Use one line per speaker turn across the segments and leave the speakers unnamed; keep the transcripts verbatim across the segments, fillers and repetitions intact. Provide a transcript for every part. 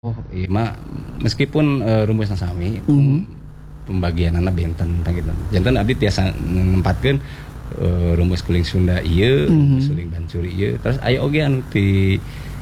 Oh iya mak meskipun uh, rumusna sami
Mhm.
pembagianana benten gitu. Janten abdi tiasa nempatkeun uh, rumus kuling Sunda ieu, rumus
Mhm.
kuling Bansuri ieu. Terus aya oge anu ti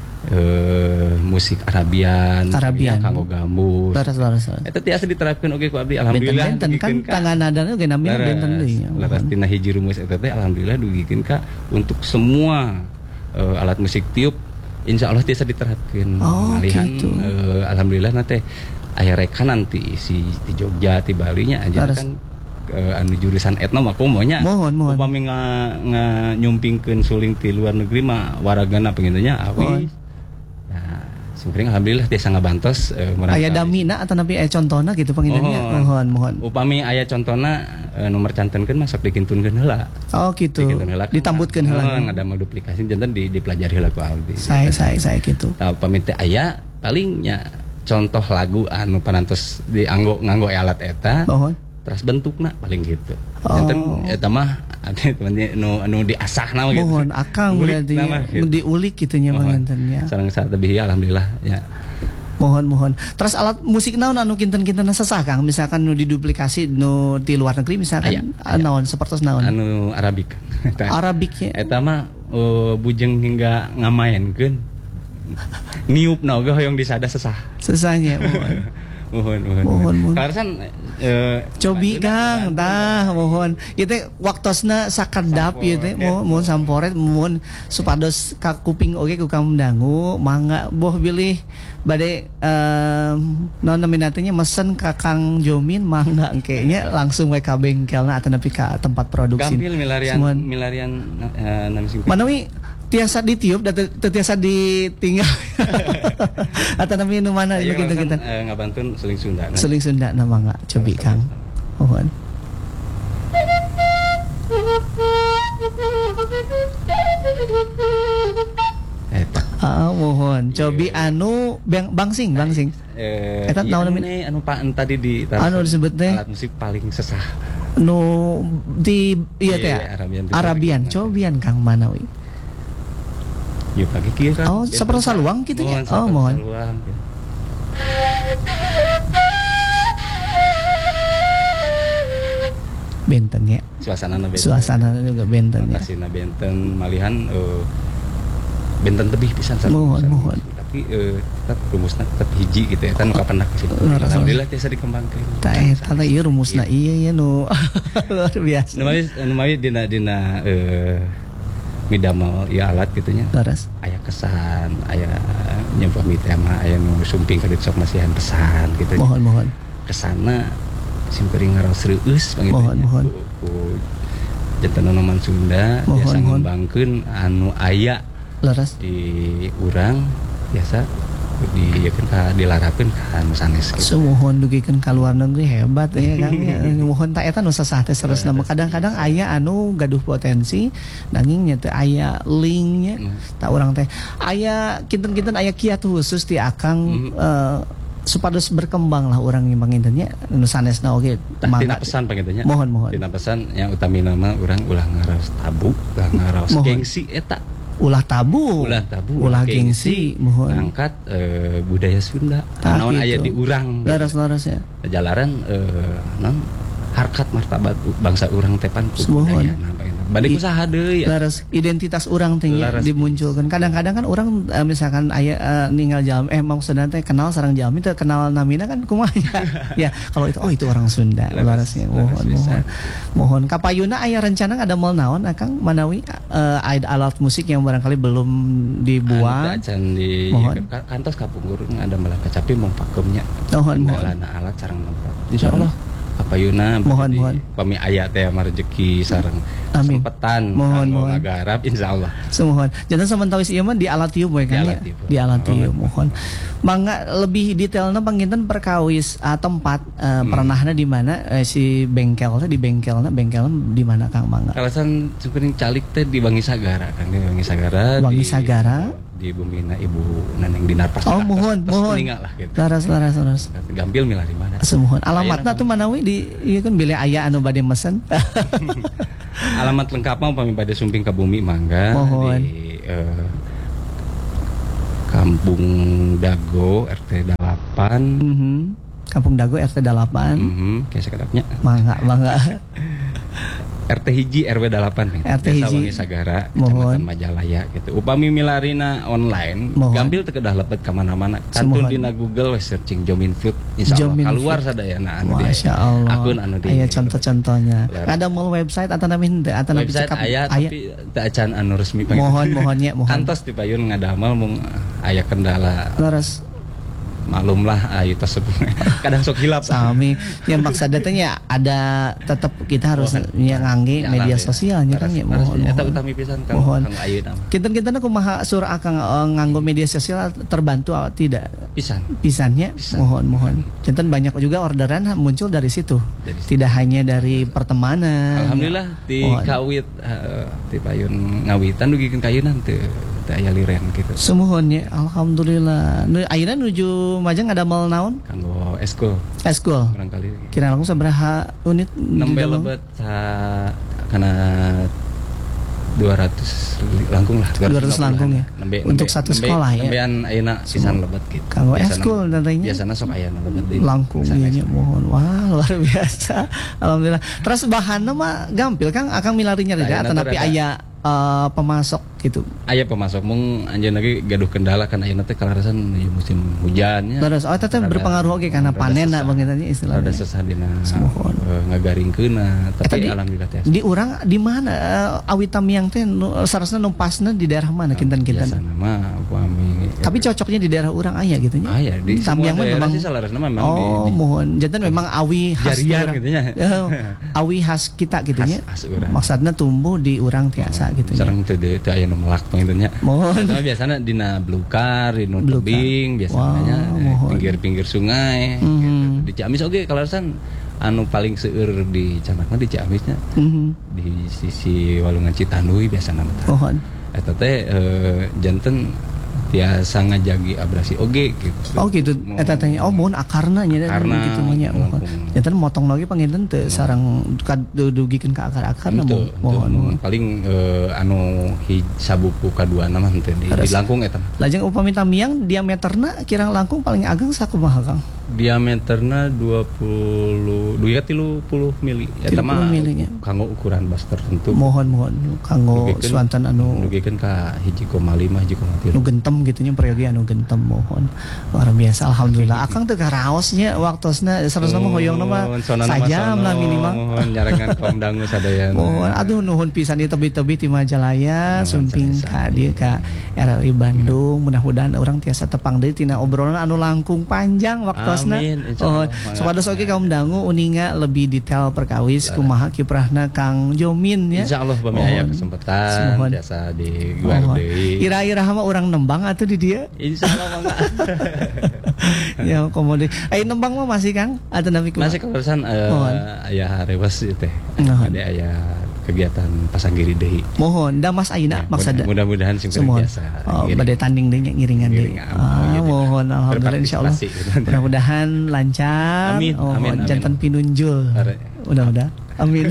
uh, musik Arabian,
Arabian.
kanggo gambus.
Laras laras. laras.
Eta tiasa diterapkeun oge ku abdi alhamdulillah.
Benten-benten kan
dugikeun ka.
tangan nadana ge nami
Laras,
benten deui.
laras tina hiji rumus eta teh alhamdulillah dugikeun ka untuk semua uh, alat musik tiup. Insya Allah tiasa diterapkan.
Oh,
Malihan,
gitu.
uh, alhamdulillah nanti aya rekanan ti si di Jogja ti Bali nya aja
Laras.
kan uh, anu jurusan etno mah kumonya.
Mohon, mohon.
Upami nga, nga nyumpingkeun suling ti luar negeri mah waragana penginnya
Mohon.
awi. Nah, sumring alhamdulillah tiasa ngabantos uh, merangkali.
Aya damina atau napi aya contona gitu panginannya.
Mohon.
Mohon, mohon.
Upami aya contona uh, nomor cantenkeun masuk dikintunkeun heula.
Oh gitu. Ditambutkeun heula.
Ngadamel duplikasi janten di dipelajari heula ku abdi.
Saya saya saya gitu.
Tah upami teh aya palingnya contoh lagu anu panantos dianggo nganggo alat eta
Mohon.
terus bentukna paling gitu.
Oh.
Janten eta mah ade teman anu anu diasahna gitu.
Mohon akang
Ngulik
berarti
nama, gitu.
diulik gitunya
Mohon.
pangintennya.
Sareng satebehi alhamdulillah ya.
Mohon mohon. Terus alat musik naon anu kinten-kinten sesah Kang? Misalkan nu diduplikasi nu di luar negeri misalkan
Aya,
ah, naon seperti naon?
Anu Arabik. Eta
Arabiknya.
eta mah uh, bujeng hingga ngamaenkeun. Niupna oge hoyong disada sesah.
Sesahnya mohon.
Mohon mohon.
Mohon, mohon.
Karasan eh
Cobi Kang, tah mohon. Ieu teh waktosna sakedap ieu teh mohon mohon samporet mohon supados ka kuping oge ku kamu dangu mangga boh bilih bade em naon namina teh nya mesen ka Kang Jomin mangga engke nya langsung we ka bengkelna atawa nepi ka tempat produksi.
gampil milarian
Semuan.
milarian uh, nami sing
Manawi tiasa ditiup dan teu tiasa ditinggal. Atau nami nu mana
Aya
gitu
ngarasan,
gitu.
eh, ngabantun seling Sunda. Nah.
Seling Sunda nama enggak cobi Kang. Mohon.
Eta.
Ah, mohon. Cobi anu bang, bangsing, bangsing.
Eh,
Eta
iya,
naon
anu
namanya?
nih, anu Pak tadi di
Anu disebut teh?
alat musik paling sesah.
Nu di iya teh.
Iya, Arabian.
Arabian, cobian Kang Manawi.
Yuk pagi kieu kan.
Oh, saperlu saluang kitu nya. Oh, mohon.
Saluang, gitu.
Benten ya.
Suasana benten.
Suasana juga benten ya.
Lokasina benten malihan eh, benten tebih pisan satu
Mohon,
pisan.
mohon.
Tapi eh, tetap rumusna tetap hiji gitu ya. Kan kapan nak sih.
Laras,
Alhamdulillah tiasa dikembangkan.
Tah eta teh ieu rumusna iya ya nu luar biasa.
Nu mah nu mah dina dina eh midamel ya alat gitu nya.
Laras.
Aya kesan, aya nyempami tema, aya nu sumping kadit sok masihan pesan gitu. nya.
Mohon mohon.
Kesana simpering ngaros reueus panggil
Mohon,
nya.
mohon.
Ku, ku janten nonoman Sunda
Mohon,
biasa
mohon.
ngembangkeun anu aya
Laras.
di urang biasa di ya kan dilarakeun ka anu sanes gitu.
Sumohon dugikeun ka luar negeri hebat ya Kang. Ya. Mohon tak eta nu sasah teh sanes nama kadang-kadang aya anu gaduh potensi nanging nya teu aya linknya.
Hmm.
Tak urang teh aya kinten-kinten aya kiat khusus ti Akang
Hmm.
eh, supados berkembang lah urang ieu mangintennya nu sanesna oge
Tah tina
mangga.
pesan panggilnya.
Mohon mohon.
Tina pesan yang utami nama urang ulah ngaraos tabu, ulah ngaraos
Mohon.
gengsi eta.
Ulah tabu.
Ulah tabu,
Ulah gengsi, mohon.
ngangkat eh, budaya Sunda.
Tah,
Naon
gitu.
aya di urang.
Laras-laras ya.
Jalaran eh, non harkat martabat bangsa urang tepan ku
Mohon.
budaya nah, bae. Bade
I-
usaha deui ya.
Laras identitas orang teh nya
Laras.
dimunculkan. Kadang-kadang kan orang eh, misalkan aya eh, ninggal jam eh maksudna teh kenal sareng jalmi teh kenal namina kan kumaha ya. Kalau itu oh itu orang Sunda.
Laras.
Larasnya
Laras
mohon
bisa.
mohon. Mohon kapayuna aya rencana ada mal naon Akang Manawi eh, ada alat musik yang barangkali belum
Anu
dibuat.
acan di
Mohon.
ka- kantos kapunggur ada malah kacapi mau pakemnya.
Mohon, mohon.
Kendalana alat sareng nempat. Insyaallah kapayuna
Mohon, mohon.
pami aya teh mah rezeki sareng
Amin.
sempetan
Mohon,
kanggo
mohon.
ngagarap insyaallah.
Semohon. Jangan samantawis ieu mah di alat tiup we kan
Di
ya.
alat tiup.
Di alat tiup
Mohon.
mohon. Mangga lebih detailna panginten perkawis ah, tempat eh,
Hmm.
perenahna di mana eh, si bengkel teh di bengkelna bengkelna di mana Kang Mangga?
Kalasan sebenarnya calik teh di Bangi Sagara kan di Bangi Sagara.
Wangi
di-
Sagara.
Di bumina Ibu Neneng Dinar pas.
Oh mohon mohon.
lah gitu.
Laras laras laras.
Gampil milari mana.
Semohon. Alamatna
Aya
tuh mana wi di ieu kan bilih aya anu bade mesen.
Alamat lengkap mah pami bade sumping ka bumi mangga
Mohon.
di eh, Kampung Dago R T delapan.
Mhm. Kampung Dago R T delapan.
Mhm, kayak sekedapnya.
Mangga, mangga.
R T hiji R W delapan nih.
R T hiji.
Desa Wangi Sagara,
Mohon.
Kecamatan Majalaya gitu. Upami milarina online,
Mohon.
gambil teu kedah lepet ka mana-mana. Kantun
Mohon.
dina Google we searching Jomin Food, insyaallah
Jomin
keluar
Food.
sadayana anu di
Masya Allah.
akun anu di.
Aya contoh-contohnya.
Ler.
Ada mall website atau namin teu atau nabi
Website
cekap
aya tapi teu acan anu resmi pengen.
Mohon mohonnya mohon.
Kantos di payun ngadamel mung aya kendala.
Terus
Malumlah ayu tersebut. Kadang sok hilap.
sami yang maksudnya teh nya ada tetap kita harus
Mohon.
yang ngangge
Ya,
media
alhamdulillah.
sosialnya kan ya
Laras-
mohon
laras- eta
mohon.
utami pisan kang
Mohon.
kang ayu nama.
Kinten-kinten kumaha sur akang eh, nganggo media sosial terbantu atau tidak
Pisan.
pisannya
Pisan.
mohon mohon. Kinten banyak juga orderan muncul dari situ.
Dari situ.
Tidak hanya dari pertemanan.
Alhamdulillah di
Mohon.
kawit eh, di payun ngawitan dugikeun kayeunan teu teu aya liren gitu.
Semuhunnya alhamdulillah. Nu ayeuna nuju Majang ada mal naon?
Kanggo eskul
Eskul.
barangkali.
Kira langsung sabaraha unit? di
Nembe
dalam?
lebet sa kana dua ratus langkung lah.
dua ratus langkung ya?
Nembe,
Untuk
nembe-
satu
nembe-
sekolah ya?
Nembean ayeuna pisan lebet gitu.
Kanggo
Biasana-
eskul nantinya?
Biasana sok aya nu lebet di
Langkung
sana
iya nya,
eskul.
mohon. Wah, luar biasa. Alhamdulillah. Terus bahanna mah gampil Kang, akang milarinya
Ayeuna
reda
tuh
tapi
rada-
aya eh, pemasok gitu.
Aya pemasok mung anjeun lagi gaduh kendala kan ayeuna teh kalarasan ieu musim hujannya.
Terus oh teteh
Rada-
berpengaruh oge karena
rada
panen
susah.
bangetnya istilahnya.
Rada susah dina
Semohon.
eh, ngagaringkeunna
Eta
tapi
di-
alhamdulillah teh.
Di urang di mana uh, awi tamiang teh nu- sarasna nu pasna di daerah mana kinten-kinten.
Biasana mah upami
Tapi cocoknya di daerah urang aya gitu nya.
aya di semua
Tamiang mah
daerah
memang
sih salarasna memang
oh,
di, di
mohon. Jantan memang awi khas
jarian
urang.
gitu nya.
Eh, awi khas kita gitu nya.
Khas- khas urang.
Maksudnya tumbuh di urang tiasa gitu nya.
Sareng teu de- teu aya nu melak pangitunya.
Mohon.
Tapi biasana dina blukar, di nu
Blukar.
tebing biasanya
Wow,
eh,
mohon.
pinggir-pinggir sungai
Mhm.
gitu. Di Ciamis oge kalarasan anu paling seueur di Canak mah di Ciamisnya
Mhm.
di sisi Walungan Citanduy biasana mah.
Mohon.
Eta teh eh, janten tiasa ngajagi abrasi oge gitu.
Oh gitu,
Mau-
eta teh oh mohon akarna nya dan
Akarna,
gitu mah nya mohon.
mohon.
Jantan motong lagi panginten teu sareng dugikeun ka akar-akarna
Itu,
mohon. mohon.
paling eh, anu hij, sabuku kadua nama henteu di, di
Terus?
langkung eta.
Lajeng upami tamiang diameterna kirang langkung paling ageng sakumaha Kang?
Diameterna dua puluh dua tilu puluh mili. Eta
tilu puluh
mah
mili nya.
kanggo ukuran bas tertentu.
Mohon mohon kanggo
Dugikeun-
suantan anu
dugikeun ka hiji koma lima hiji koma tilu.
nu gentem gitu nya peryogi anu gentem mohon. Luar biasa alhamdulillah. Akang teu karaosnya waktosna sareng mah hoyongna mah sajam lah minimal.
Mohon nyarengan kaum dangu sadayana.
Mohon aduh nuhun pisan di tebi-tebi ti Majalaya
Nuhun
sumping
sanes-sanes.
ka dieu ka R R I Bandung mudah-mudahan orang tiasa tepang deui tina obrolan anu langkung panjang waktosna.
Amin,
Oh,
insyaallah.
supados oge kaum dangu uninga lebih detail perkawis kumaha kiprahna Kang Jomin ya.
Insyaallah bami aya
Mohon.
kesempatan
Mohon.
biasa di luar
Mohon.
deui.
Ira-ira mah urang nembang atuh di dia.
Insyaallah mangga.
Ya komode. Ai nembang mah masih Kang atau nabi kumaha?
Masih kalarasan eh,
Mohon.
aya rewas ieu teh.
Mohon.
Ada aya kegiatan pasanggiri deui.
Mohon damas ayeuna
Ya,
maksudna.
mudah-mudahan sing
Semua.
biasa.
Oh,
ngiring.
badai tanding deh nya, ngiringan deh.
Ngiring,
Ah,
oh, iya,
mohon alhamdulillah insyaallah.
Berpartisipasi.
Mudah-mudahan lancar.
Amin,
Oh,
amin, amin.
jantan pinunjul.
Are.
Mudah-mudahan. Amin.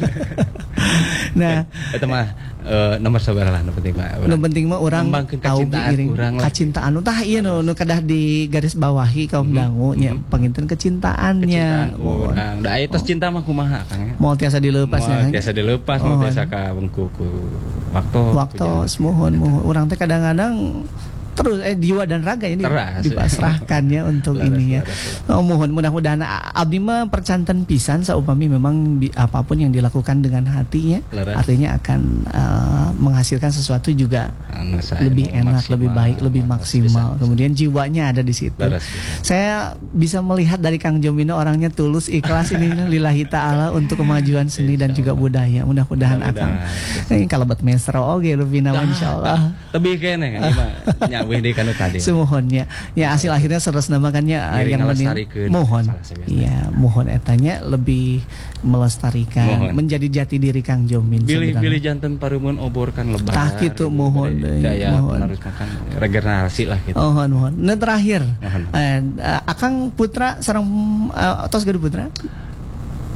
Nah,
Eta mah eh, nomor sabaraha nu penting mah.
nu penting mah orang
Ngembangkeun
tahu
kacintaan
giring
urang lah.
kacintaan tah ieu nu nu kadah di garis bawahi kaum
Mhm,
dangu nya
mhm.
panginten kecintaannya.
Kecintaan
Mohon.
urang. Da aya tos cinta mah kumaha Kang ya?
Mau tiasa dilepas
Moal
ya.
tiasa dilepas, mau
Oh.
tiasa ka bengku ku waktu.
Waktu mohon mohon orang teh kadang-kadang terus eh jiwa dan raga ini
Teras.
dipasrahkan ya untuk
Laras,
ini ya.
laras,
Oh, mohon mudah-mudahan a- abdi mah percanten pisan saupami memang bi- apapun yang dilakukan dengan hatinya
Laras.
artinya akan uh, menghasilkan sesuatu juga
Anu saya
lebih
mau
enak,
maksimal,
lebih baik, lebih
laras,
maksimal.
bisa.
Kemudian jiwanya ada di situ.
Laras, bisa.
Saya bisa melihat dari Kang Jomino orangnya tulus, ikhlas ini lillahi taala untuk kemajuan seni dan juga budaya. Mudah-mudahan akan ini kalau buat mesra oge lebih nama insyaallah.
Lebih kene kan ieu mah nya weh deui kanu tadi.
Semohonnya ya hasil akhirnya seres namakannya uh,
Ngiring
yang menin
ngelestarikeun.
mohon
Salah sebiasa.
iya mohon etanya lebih melestarikan
Mohon.
menjadi jati diri Kang Jomin
Bilih
sebenarnya.
bilih janten parumun oborkan lebar.
Tah kitu, mohon deui,
Daya
mohon.
harus makan regenerasi lah gitu.
mohon mohon nah terakhir
Mohon.
eh, uh, Akang Putra sareng uh, tos gaduh putra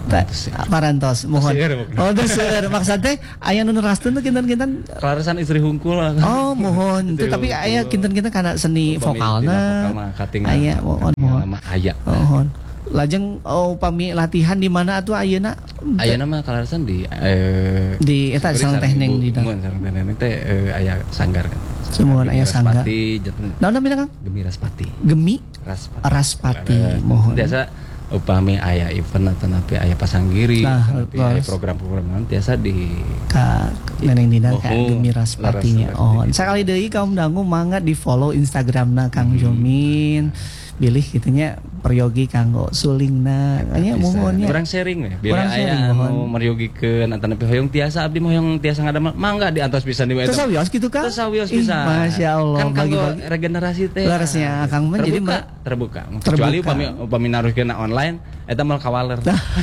Ta- parantos mohon.
Seueur, bukan.
Oh, teu seueur maksud teh aya nu neraskeun teh kinten-kinten.
Kelarasan istri hungkul lah.
Oh, mohon. Teu tapi aya kinten-kinten kana seni vokalna. Aya mohon mohon.
Aya.
Mohon. Lajeng oh, upami latihan di mana atuh ayeuna?
Ayeuna mah kelarasan di eh
Di eta sareng teknik di
mun sareng teknik teh eh, aya sanggar kan.
Semuanya aya sanggar.
Raspati,
Naon namina Kang?
Gemi Raspati.
Gemi
Raspati.
Raspati, mohon.
Biasa upami aya event atau napi aya pasanggiri,
Nah,
napi aya program-program nanti biasa di
ka Neneng Dina ka
Oh,
Gemi Raspatinya.
Laras-
Oh, sakali deui kaum dangu mangga di follow Instagramna Kang Jomin. Bilih gitunya peryogi kanggo sulingna nya mohonnya.
Kurang sharing ya, biar
Kurang sharing,
aya
mohon.
anu meryogikeun antara nepi hoyong tiasa abdi mah hoyong tiasa ngadamel mangga diantos pisan di
Terus sawios gitu Kang?
Terus sawios
Ih,
pisan.
Masya Allah,
Kan kanggo
bagi-bagi.
regenerasi teh.
Larasnya Kang mah jadi
terbuka,
mah-
terbuka.
Terbuka.
Kecuali upami upami naruhkeun online eta mah kawaler.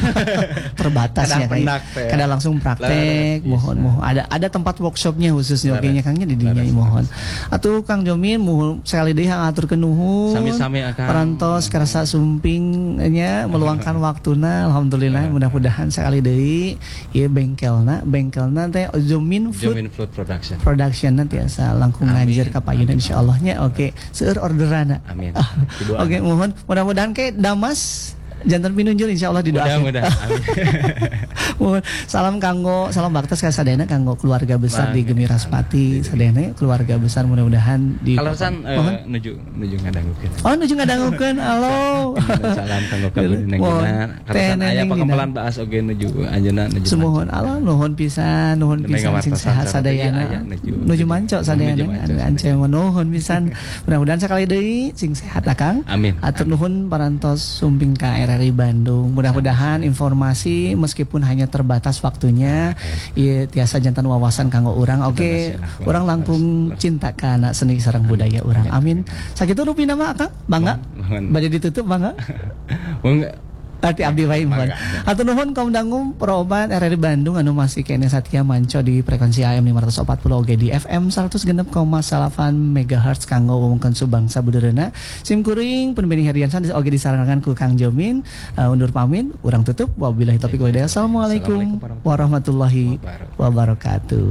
Terbatas ya
Kadang
kayak.
pendak teh.
Kadang langsung praktek,
Laras,
mohon
bisa.
mohon. Ada ada tempat workshopnya khususnya
Laras.
oke nya Kangnya di dinya
Laras,
mohon. Atuh Kang Jomin mohon sekali deui ngaturkeun nuhun.
Sami-sami, Akang.
Parantos karasa sumpingnya meluangkan waktuna alhamdulillah mudah-mudahan sekali deui ieu bengkelna bengkelna teh Jomin Food
Jomin Food Production.
Production tiasa langkung
Amin.
ngajar ka payunan insyaallah-nya oke seueur orderana.
Amin.
Ah,
Kedua.
Oke, mohon mudah-mudahan kayak Damas jantan pinunjul insyaallah didoakeun.
Mudah-mudahan. Amin.
Mohon salam kanggo salam baktos ka sadayana kanggo keluarga besar di Gemi Raspati sadayana keluarga besar mudah-mudahan di
Kalarasan eh,
Mohon.
nuju nuju ngadangukeun.
Oh nuju ngadangukeun halo.
Salam kanggo kabeh neng
Mohon.
dina.
Teh
Kalarasan aya
Neneng
pakampelan baas oge nuju anjeunna nuju.
Semohon Allah nuhun pisan nuhun
Neneng
pisan sing
ngawartosan
sehat
sareng teh, aya
sadayana
nuju.
nuju manco sadayana
Nuju manco
anu
sadayana.
ance nuhun pisan mudah-mudahan sakali deui sing sehat akang.
Amin.
Atur nuhun parantos sumping ka R R I Bandung. Mudah-mudahan informasi meskipun hanya terbatas waktunya ieu tiasa jantan wawasan kanggo urang. Oke,
Internasional.
urang langkung cinta ka anak seni sareng budaya urang. Amin. Sakitu rupina mah Akang? Bangga?
Mohon.
Bade ditutup bangga?
Mung
Arti abdi wae mohon. Atur nuhun kaum dangu perobat R R I Bandung anu masih kene satia manco di frekuensi A M lima ratus empat puluh oge di F M seratus genep koma delapan megahertz kanggo wewengkon subangsa budeurna. Sim kuring penbeni heriansan oge disarankan ku Kang Jomin. Uh, undur pamit, urang tutup. Wabillahi taufiq wal hidayah. Assalamualaikum warahmatullahi wabarakatuh.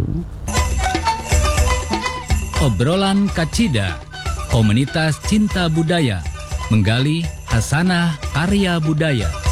Obrolan Kacida, komunitas cinta budaya, menggali hasanah karya budaya.